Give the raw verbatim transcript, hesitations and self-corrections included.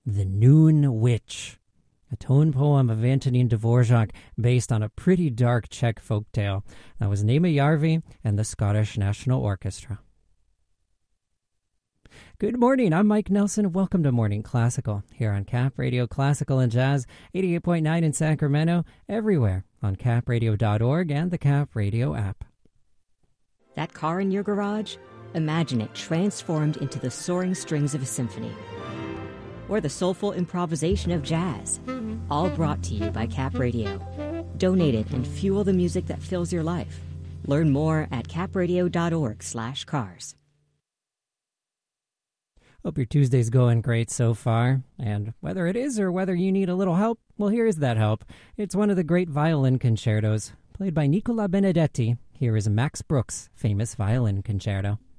The Noon Witch, a tone poem of Antonin Dvorak based on a pretty dark Czech folktale. That was Nema Järvi and the Scottish National Orchestra. Good morning, I'm Mike Nelson. Welcome to Morning Classical here on Cap Radio Classical and Jazz, eighty-eight point nine in Sacramento, everywhere on cap radio dot org and the Cap Radio app. That car in your garage? Imagine it transformed into the soaring strings of a symphony. Or the soulful improvisation of jazz. All brought to you by Cap Radio. Donate it and fuel the music that fills your life. Learn more at cap radio dot org slash cars. Hope your Tuesday's going great so far. And whether it is or whether you need a little help, well, here's that help. It's one of the great violin concertos, played by Nicola Benedetti. Here is Max Bruch's famous violin concerto.